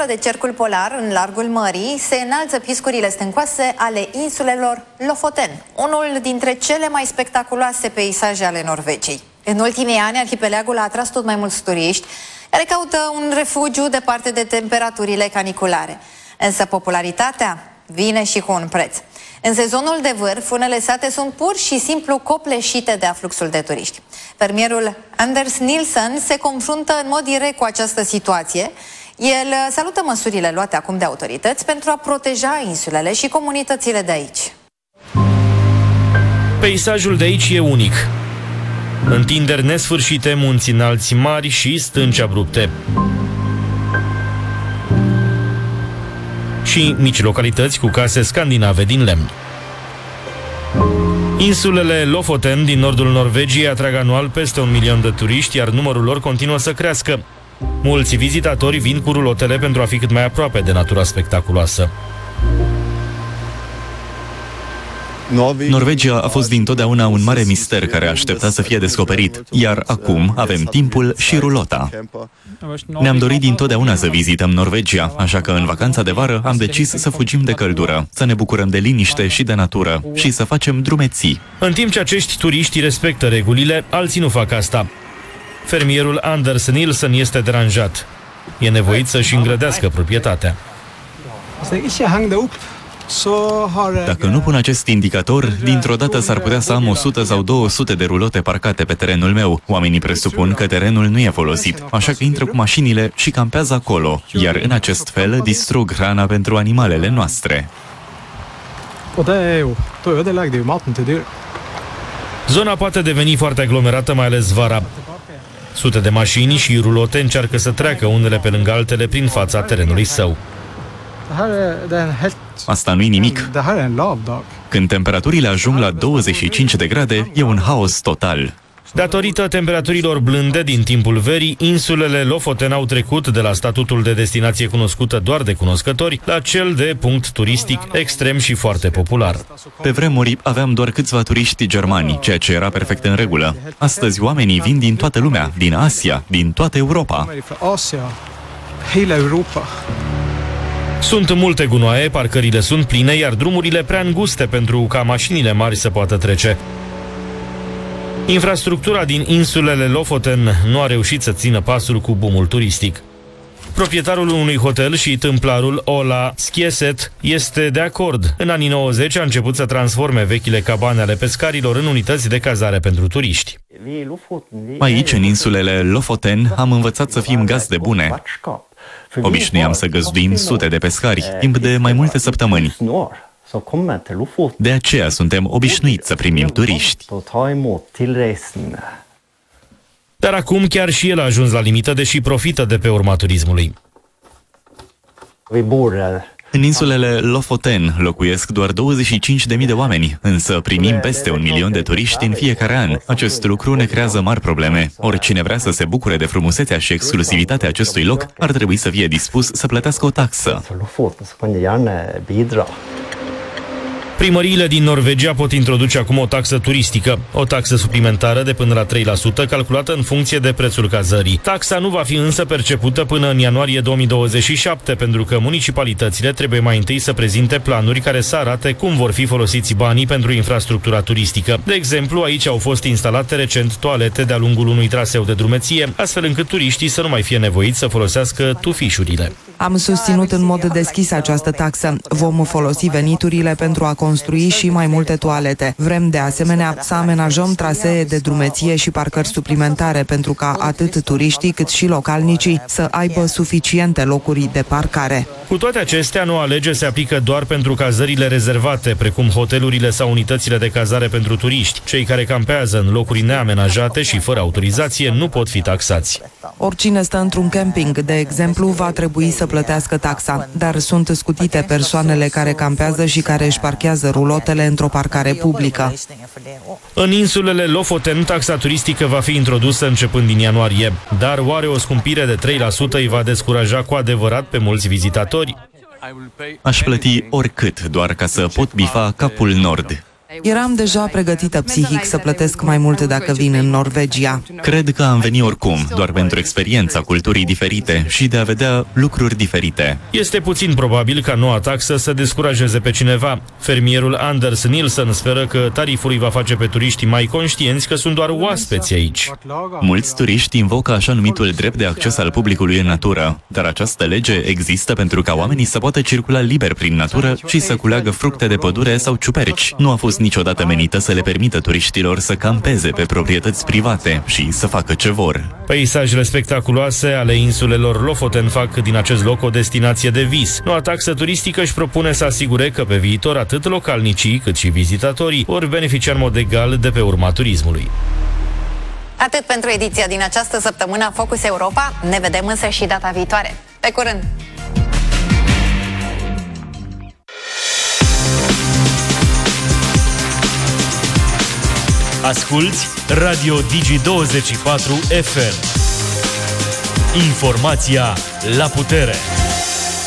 dincolo de cercul polar, în largul mării, se înalță piscurile stâncoase ale insulelor Lofoten, unul dintre cele mai spectaculoase peisaje ale Norvegiei. În ultimii ani, arhipelagul a atras tot mai mulți turiști care caută un refugiu departe de temperaturile caniculare. Însă popularitatea vine și cu un preț. În sezonul de vârf, unele sate sunt pur și simplu copleșite de afluxul de turiști. Fermierul Anders Nilsson se confruntă în mod direct cu această situație. El salută măsurile luate acum de autorități pentru a proteja insulele și comunitățile de aici. Peisajul de aici e unic. Întinderi nesfârșite, munți înalți mari și stânci abrupte. Și mici localități cu case scandinave din lemn. Insulele Lofoten din nordul Norvegiei atrag anual peste 1 milion de turiști, iar numărul lor continuă să crească. Mulți vizitatori vin cu rulotele pentru a fi cât mai aproape de natura spectaculoasă. Norvegia a fost dintotdeauna un mare mister care aștepta să fie descoperit, iar acum avem timpul și rulota. Ne-am dorit dintotdeauna să vizităm Norvegia, așa că în vacanța de vară am decis să fugim de căldură, să ne bucurăm de liniște și de natură și să facem drumeții. În timp ce acești turiști respectă regulile, alții nu fac asta. Fermierul Anders Nilsson este deranjat. E nevoit să-și îngrădească proprietatea. Dacă nu pun acest indicator, dintr-o dată s-ar putea să am 100 sau 200 de rulote parcate pe terenul meu. Oamenii presupun că terenul nu e folosit, așa că intră cu mașinile și campează acolo, iar în acest fel distrug hrana pentru animalele noastre. Zona poate deveni foarte aglomerată, mai ales vara. Sute de mașini și rulote încearcă să treacă unele pe lângă altele prin fața terenului său. Asta nu-i nimic. Când temperaturile ajung la 25 de grade, e un haos total. Datorită temperaturilor blânde din timpul verii, insulele Lofoten au trecut de la statutul de destinație cunoscută doar de cunoscători la cel de punct turistic extrem și foarte popular. Pe vremuri aveam doar câțiva turiști germani, ceea ce era perfect în regulă. Astăzi oamenii vin din toată lumea, din Asia, din toată Europa. Sunt multe gunoaie, parcările sunt pline, iar drumurile prea înguste pentru ca mașinile mari să poată trece. Infrastructura din insulele Lofoten nu a reușit să țină pasul cu boomul turistic. Proprietarul unui hotel și tâmplarul Ola Skieset este de acord. În anii 90 a început să transforme vechile cabane ale pescarilor în unități de cazare pentru turiști. Aici, în insulele Lofoten, am învățat să fim gazde bune. Obișnuiam să găzduim sute de pescari, timp de mai multe săptămâni. De aceea suntem obișnuiți să primim turiști. Dar acum chiar și el a ajuns la limită, deși profită de pe urma turismului. În insulele Lofoten locuiesc doar 25.000 de oameni, însă primim peste 1 milion de turiști în fiecare an. Acest lucru ne creează mari probleme. Oricine vrea să se bucure de frumusețea și exclusivitatea acestui loc ar trebui să fie dispus să plătească o taxă. Primăriile din Norvegia pot introduce acum o taxă turistică, o taxă suplimentară de până la 3%, calculată în funcție de prețul cazării. Taxa nu va fi însă percepută până în ianuarie 2027, pentru că municipalitățile trebuie mai întâi să prezinte planuri care să arate cum vor fi folosiți banii pentru infrastructura turistică. De exemplu, aici au fost instalate recent toalete de-a lungul unui traseu de drumeție, astfel încât turiștii să nu mai fie nevoiți să folosească tufișurile. Am susținut în mod deschis această taxă. Vom folosi veniturile pentru a construi și mai multe toalete. Vrem de asemenea să amenajăm trasee de drumeție și parcări suplimentare pentru ca atât turiștii cât și localnicii să aibă suficiente locuri de parcare. Cu toate acestea, noua lege se aplică doar pentru cazările rezervate, precum hotelurile sau unitățile de cazare pentru turiști. Cei care campează în locuri neamenajate și fără autorizație nu pot fi taxați. Oricine stă într-un camping, de exemplu, va trebui să plătească taxa, dar sunt scutite persoanele care campează și care își parchează rulotele într-o parcare publică. În insulele Lofoten, taxa turistică va fi introdusă începând din ianuarie, dar oare o scumpire de 3% îi va descuraja cu adevărat pe mulți vizitatori? Aș plăti oricât, doar ca să pot bifa Capul Nord. Eram deja pregătită psihic să plătesc mai mult dacă vin în Norvegia. Cred că am venit oricum, doar pentru experiența culturii diferite și de a vedea lucruri diferite. Este puțin probabil ca noua taxă să descurajeze pe cineva. Fermierul Anders Nilsson speră că tariful îi va face pe turiștii mai conștienți că sunt doar oaspeți aici. Mulți turiști invocă așa numitul drept de acces al publicului în natură, dar această lege există pentru ca oamenii să poată circula liber prin natură și să culeagă fructe de pădure sau ciuperci. Nu a fost niciodată menită să le permită turiștilor să campeze pe proprietăți private și să facă ce vor. Peisajele spectaculoase ale insulelor Lofoten fac din acest loc o destinație de vis. Noua taxă turistică își propune să asigure că pe viitor atât localnicii cât și vizitatorii vor beneficia în mod egal de pe urma turismului. Atât pentru ediția din această săptămână a Focus Europa. Ne vedem însă și data viitoare. Pe curând! Asculți Radio Digi24 FM. Informația la putere.